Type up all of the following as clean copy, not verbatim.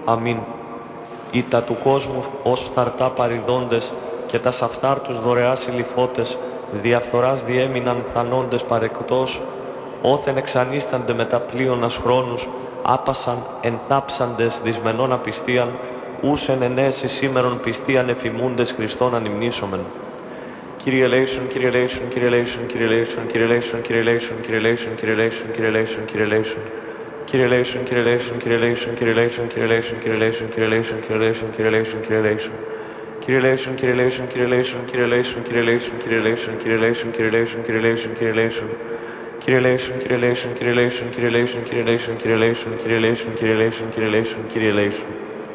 Αμήν. Ή τα του κόσμου ως φθαρτά παριδόντες και τας αυθάρτους δωρεάς συλληφώτες, διαφθοράς διέμειναν θανόντες παρεκτός, όθεν εξανίστανται μετά πλείονας χρόνους, άπασαν ενθάψαντες δυσμενών απιστίαν, ούς εν ενέσει σήμερον πιστίαν εφημούντες Χριστόν ανυμνήσομεν. Kyrie eleison, Kyrie eleison, Kyrie eleison, Kyrie eleison, Kyrie eleison, Kyrie eleison, Kyrie eleison, Kyrie eleison, Kyrie eleison, Kyrie eleison. Kyrie eleison, Kyrie eleison, Kyrie eleison, Kyrie eleison, Kyrie eleison, Kyrie eleison, Kyrie eleison, Kyrie eleison, Kyrie eleison, Kyrie eleison. Kyrie eleison, Kyrie eleison, Kyrie eleison, Kyrie eleison, Kyrie eleison, Kyrie eleison, Kyrie eleison, Kyrie eleison, Kyrie eleison, Kyrie eleison. Kyrie eleison, Kyrie eleison, Kyrie eleison, Kyrie eleison, Kyrie eleison, Kyrie eleison, Kyrie eleison, Kyrie eleison, Kyrie eleison, Kyrie eleison.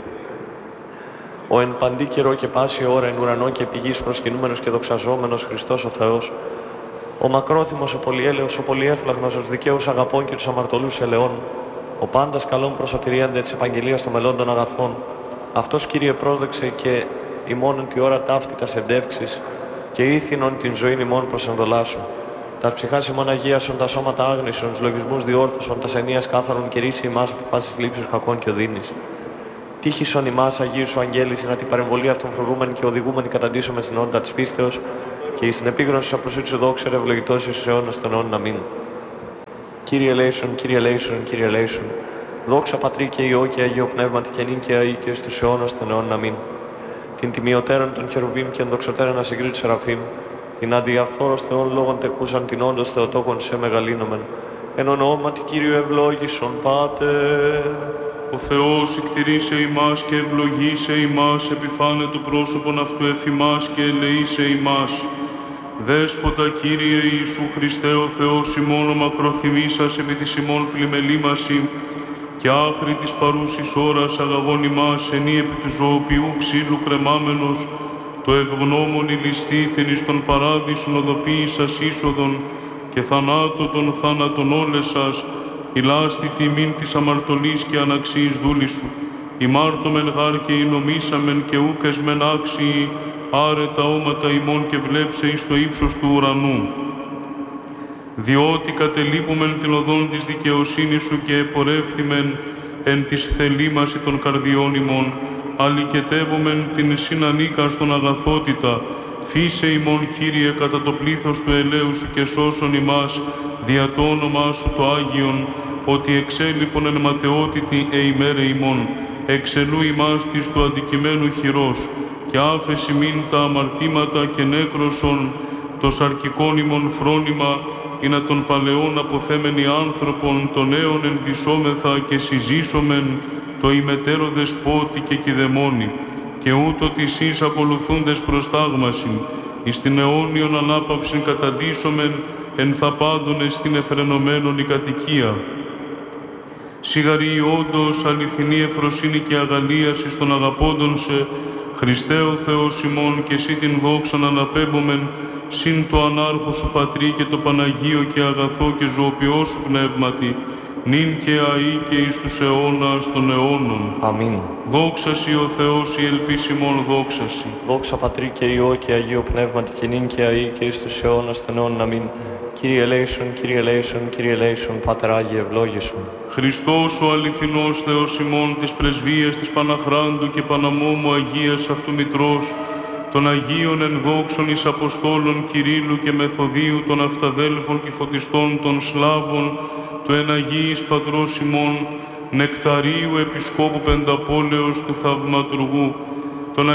Ο εν παντή καιρό και πάση ώρα εν ουρανό και πηγής προσκυνούμενος και δοξαζόμενος Χριστός ο Θεός, ο μακρόθυμος, ο πολυέλεος, ο πολυεύπλαγνος, τους δικαίους αγαπών και τους αμαρτωλούς ελεών, ο πάντας καλών προσωτηρίαντε της Επαγγελίας των μελών των αγαθών, αυτός, Κύριε, πρόσδεξε και ημών τη ώρα ταύτη τας εντεύξεις και ήθινον την ζωήν ημών προς ενδολάσου. Τας ψυχάς ημών αγίασον, τα σώματα άγνησον, τους λογισμούς διόρθωσον, τας ενίας κάθαρον και ρίση ημάς από πάσης λήψης κακών και οδύνης. Τύχησον ημάς Αγίου σου αγγέλης, να την παρεμβολή αυτών φρουρούμεν και οδηγούμεν καταντήσουμε στην όντα της πίστεως και εις την επίγνωση της απροσύτου σου δόξα ευλογητός εις τους αιώνας των αιώνων. Αμήν. Κύριε ελέησον, Κύριε ελέησον, Κύριε ελέησον. Δόξα Πατρί και Υιό και Αγίο Πνεύματι και νυν και αεί και στους αιώνας των αιώνων. Αμήν. Την τιμιωτέραν των χερουβίμ και ενδοξωτέραν ασυγκρίτου σεραφείμ, την αδιαφθόρος Θεών λόγων τεκούσαν την όντως Θεοτόκον σε μεγαλύνομεν. Εν ονόματι Κύριου ευλόγησον Πάτερ. Ο Θεός εκτηρήσε ημάς και ευλογήσε ημάς, επιφάνε το πρόσωπον αυτού εφημάς και ελεήσε ημάς. Δέσποτα Κύριε Ιησού Χριστέ ο Θεός ημών ο μακροθυμήσας επί της ημών πλημελήμαση και άχρη της παρούσης ώρας αγαγών ημάς ενή επί του ζωοποιού ξύλου κρεμάμενος, το ευγνώμων ηλιστήτην εις τον παράδεισον οδοποίησας είσοδον και θανάτω των θάνατον όλες σας, ηλάστη τιμήν της αμαρτωλής και αναξίης δούλη σου. Ημάρτωμεν γάρ και εινομήσαμεν και ούκες μεν άξιοι, άρε τα όματα ημών και βλέψε εις το ύψος του ουρανού. Διότι κατελείπομεν την οδόν της δικαιοσύνης σου και επορεύθημεν εν της θελήμαση των καρδιών ημών, αλικετεύομεν την συνανίκαστον αγαθότητα, φύσε ημών Κύριε κατά το πλήθος του ελέου σου και σώσον ημάς, δια το όνομά σου το Άγιον, ότι εξέλιπον εν ματαιότητη ημέρε ημών, εξελού ημάς της του αντικειμένου χειρός, και άφεση μην τα αμαρτήματα και νέκρωσον, το σαρκικόν ημών φρόνημα, ή να των παλαιών αποθέμενοι άνθρωπον, των νέων ενδυσόμεθα και συζήσομεν, το ημετέρω δεσπότη και κηδεμόνι, και ούτω της εις ακολουθούντες προς τάγμασιν, εις την αιώνιον ανάπαυσιν καταντήσομεν, εν θα πάντων εστιν εφρενωμένον η κατοικία. Σιγαρή όντως αληθινή ευφροσύνη και αγαλίαση των αγαπώντων σε, Χριστέ ο Θεός ημών και εσύ την δόξαν αναπέμπομεν, συν το ανάρχο σου Πατρί και το Παναγίο και αγαθό και ζωοποιό σου Πνεύματι, νυν και αεί και εις τους αιώνας των αιώνων. Αμήν. Δόξα σοι ο Θεός η ελπίσιμον δόξα σοι. Δόξα Πατρί και Υιό και Αγίο Πνεύματι και νυν και αεί και εις τους αιώνας των αιώνων. Αμήν. Κύριε ελέησον, Κύριε ελέησον, Κύριε ελέησον, Πάτερ Άγιε ευλόγησον. Χριστός ο αληθινός Θεός ημών της πρεσβείας της Παναχράντου και Παναμόμου Αγίας αυτού Μητρός, των Αγίων ενδόξων εις Αποστόλων Κυρίλλου και Μεθοδίου, των Αυταδέλφων και Φωτιστών των Σλάβων, του εν Αγίης Πατρός ημών, Νεκταρίου Επισκόπου Πενταπόλεως του Θαυματουργού,